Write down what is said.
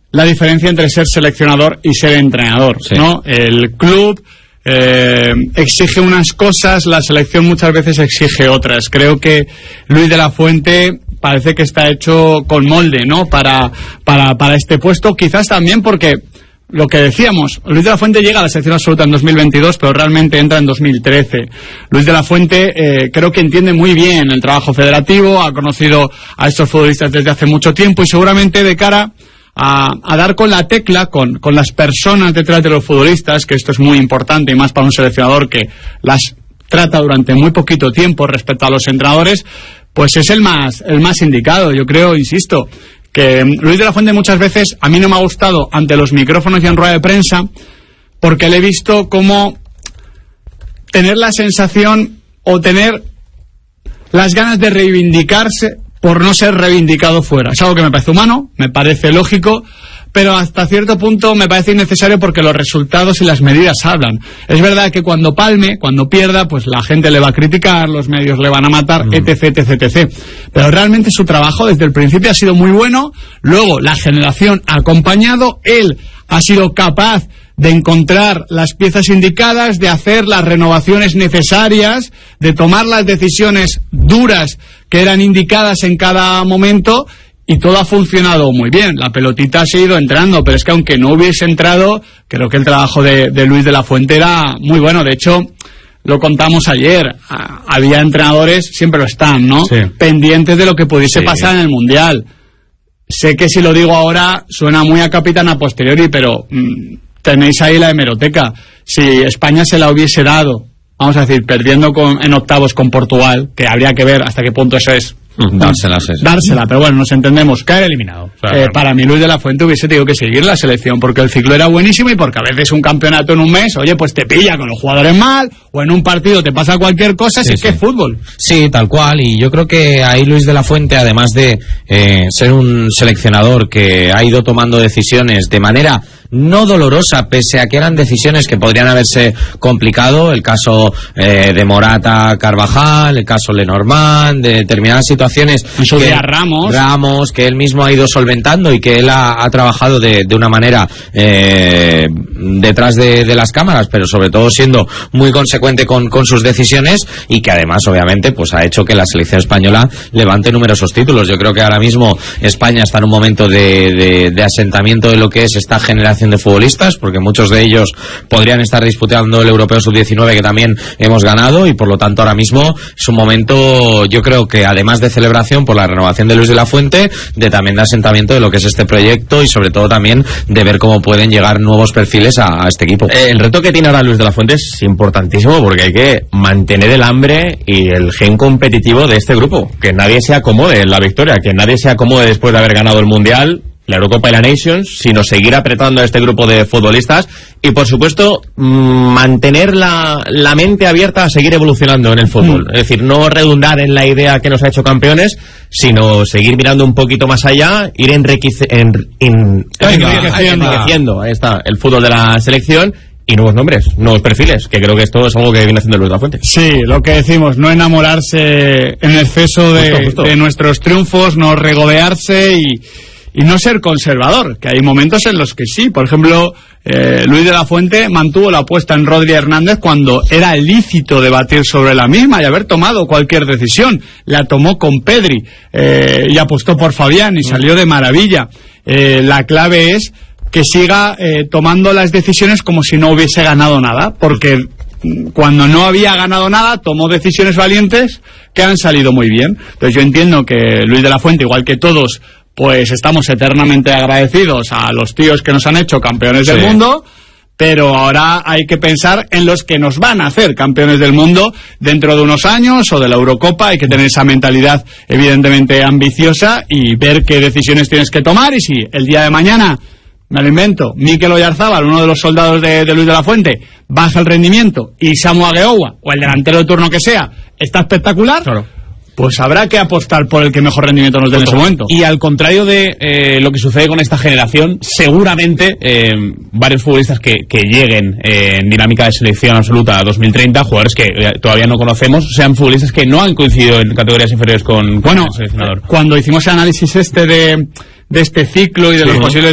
la diferencia entre ser seleccionador y ser entrenador, sí, ¿no? El club exige unas cosas, la selección muchas veces exige otras. Creo que Luis de la Fuente parece que está hecho con molde, ¿no? Para este puesto, quizás también porque lo que decíamos, Luis de la Fuente llega a la selección absoluta en 2022, pero realmente entra en 2013. Luis de la Fuente creo que entiende muy bien el trabajo federativo, ha conocido a estos futbolistas desde hace mucho tiempo y seguramente de cara a dar con la tecla, con las personas detrás de los futbolistas, que esto es muy importante y más para un seleccionador que las trata durante muy poquito tiempo respecto a los entrenadores, pues es el más indicado. Yo creo, insisto, que Luis de la Fuente muchas veces a mí no me ha gustado ante los micrófonos y en rueda de prensa, porque le he visto como tener la sensación o tener las ganas de reivindicarse por no ser reivindicado fuera. Es algo que me parece humano, me parece lógico, pero hasta cierto punto me parece innecesario porque los resultados y las medidas hablan. Es verdad que cuando palme, cuando pierda, pues la gente le va a criticar, los medios le van a matar, etc. Pero realmente su trabajo desde el principio ha sido muy bueno. Luego la generación ha acompañado, él ha sido capaz de encontrar las piezas indicadas, de hacer las renovaciones necesarias, de tomar las decisiones duras que eran indicadas en cada momento, y todo ha funcionado muy bien. La pelotita ha seguido entrando, pero es que aunque no hubiese entrado, creo que el trabajo de Luis de la Fuente era muy bueno. De hecho, lo contamos ayer, había entrenadores, siempre lo están, ¿no? Sí. Pendientes de lo que pudiese pasar en el Mundial. Sé que si lo digo ahora suena muy a capitán a posteriori, pero tenéis ahí la hemeroteca. Si España se la hubiese dado, vamos a decir, perdiendo en octavos con Portugal, que habría que ver hasta qué punto eso es dársela, pero bueno, nos entendemos. Caer eliminado. Claro. Para mí Luis de la Fuente hubiese tenido que seguir la selección, porque el ciclo era buenísimo y porque a veces un campeonato en un mes, oye, pues te pilla con los jugadores mal, o en un partido te pasa cualquier cosa, si es que es fútbol. Sí, tal cual, y yo creo que ahí Luis de la Fuente, además de ser un seleccionador que ha ido tomando decisiones de manera no dolorosa, pese a que eran decisiones que podrían haberse complicado, el caso de Morata Carvajal, el caso Lenormand, de determinadas situaciones que Ramos, que él mismo ha ido solventando y que él ha trabajado de una manera detrás de las cámaras, pero sobre todo siendo muy consecuente con sus decisiones, y que además obviamente pues ha hecho que la selección española levante numerosos títulos. Yo creo que ahora mismo España está en un momento de asentamiento de lo que es esta generación de futbolistas, porque muchos de ellos podrían estar disputando el Europeo Sub-19, que también hemos ganado, y por lo tanto ahora mismo es un momento, yo creo que además de celebración por la renovación de Luis de la Fuente, de también de asentamiento de lo que es este proyecto, y sobre todo también de ver cómo pueden llegar nuevos perfiles a este equipo. El reto que tiene ahora Luis de la Fuente es importantísimo, porque hay que mantener el hambre y el gen competitivo de este grupo, que nadie se acomode en la victoria, que nadie se acomode después de haber ganado el Mundial, la Eurocopa y la Nations, sino seguir apretando a este grupo de futbolistas y, por supuesto, mantener la mente abierta a seguir evolucionando en el fútbol. Es decir, no redundar en la idea que nos ha hecho campeones, sino seguir mirando un poquito más allá, ir enriqueciendo ahí está, el fútbol de la selección, y nuevos nombres, nuevos perfiles, que creo que esto es algo que viene haciendo Luis de la Fuente. Sí, lo que decimos, no enamorarse en exceso de nuestros triunfos, no regodearse y no ser conservador, que hay momentos en los que sí. Por ejemplo, Luis de la Fuente mantuvo la apuesta en Rodri Hernández cuando era lícito debatir sobre la misma y haber tomado cualquier decisión. La tomó con Pedri y apostó por Fabián y salió de maravilla. La clave es que siga tomando las decisiones como si no hubiese ganado nada, porque cuando no había ganado nada tomó decisiones valientes que han salido muy bien. Entonces yo entiendo que Luis de la Fuente, igual que todos, pues estamos eternamente agradecidos a los tíos que nos han hecho campeones del mundo, pero ahora hay que pensar en los que nos van a hacer campeones del mundo dentro de unos años, o de la Eurocopa. Hay que tener esa mentalidad evidentemente ambiciosa y ver qué decisiones tienes que tomar, y si el día de mañana, me lo invento, Mikel Oyarzábal, uno de los soldados de Luis de la Fuente, baja el rendimiento y Samu Agueoua, o el delantero de turno que sea, está espectacular, pues habrá que apostar por el que mejor rendimiento nos dé en ese momento. Y al contrario de lo que sucede con esta generación, seguramente varios futbolistas que lleguen en dinámica de selección absoluta a 2030, jugadores que todavía no conocemos, sean futbolistas que no han coincidido en categorías inferiores con el seleccionador. Cuando hicimos el análisis de este ciclo y de los posibles